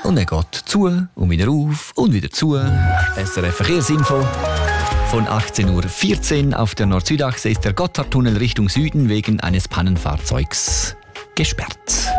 Und er geht zu und wieder auf und wieder zu. SRF Verkehrsinfo. Von 18.14 Uhr auf der Nord-Süd-Achse ist der Gotthardtunnel Richtung Süden wegen eines Pannenfahrzeugs gesperrt.